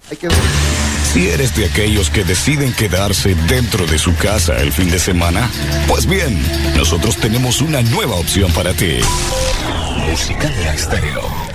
Si eres de aquellos que deciden quedarse dentro de su casa el fin de semana, pues bien, nosotros tenemos una nueva opción para ti. Musicalia Estéreo.